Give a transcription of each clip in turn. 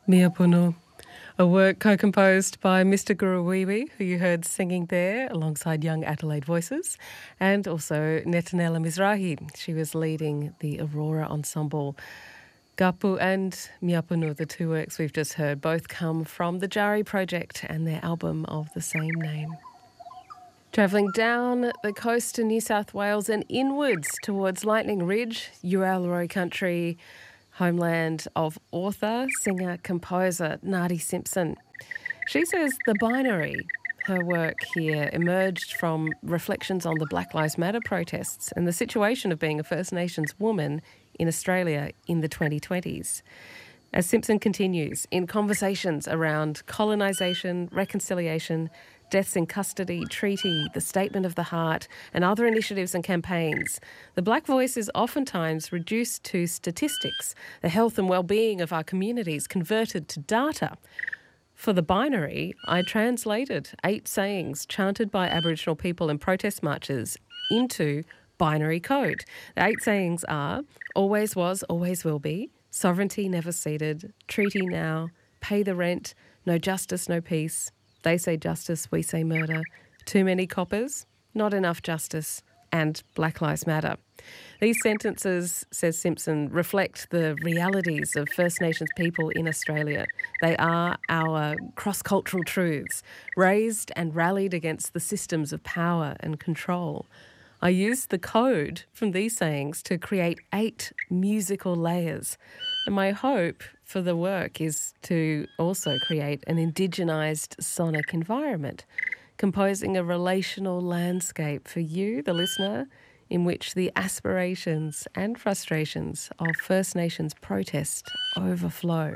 Miapunu, a work co-composed by Mr. Guruwiwi, who you heard singing there alongside Young Adelaide Voices, and also Netanella Mizrahi. She was leading the Aurora Ensemble. Gapu and Miapunu, the two works we've just heard, both come from the Jari Project and their album of the same name. Travelling down the coast to New South Wales and inwards towards Lightning Ridge, Uralroy country, homeland of author, singer, composer Nadi Simpson. She says The Binary, her work here, emerged from reflections on the Black Lives Matter protests and the situation of being a First Nations woman in Australia in the 2020s. As Simpson continues, in conversations around colonisation, reconciliation, deaths in custody, treaty, the Statement of the Heart, and other initiatives and campaigns, the black voice is oftentimes reduced to statistics, the health and well-being of our communities converted to data. For The Binary, I translated 8 sayings chanted by Aboriginal people in protest marches into binary code. The 8 sayings are: always was, always will be, sovereignty never ceded, treaty now, pay the rent, no justice, no peace, they say justice, we say murder, too many coppers, not enough justice, and Black Lives Matter. These sentences, says Simpson, reflect the realities of First Nations people in Australia. They are our cross-cultural truths, raised and rallied against the systems of power and control. I used the code from these sayings to create 8 musical layers. And my hope for the work is to also create an indigenised sonic environment, composing a relational landscape for you, the listener, in which the aspirations and frustrations of First Nations protest overflow.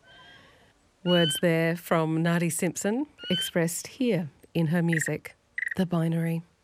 Words there from Nadi Simpson, expressed here in her music, The Binary.